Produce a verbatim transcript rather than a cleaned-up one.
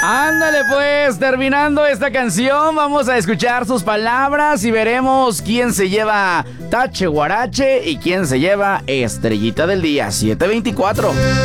Ándale pues, terminando esta canción, vamos a escuchar sus palabras y veremos quién se lleva Tache Guarache y quién se lleva Estrellita del Día siete veinticuatro.